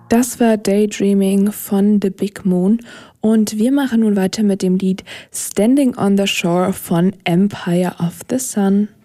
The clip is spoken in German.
Das war Daydreaming von The Big Moon und wir machen nun weiter mit dem Lied Standing on the Shore von Empire of the Sun.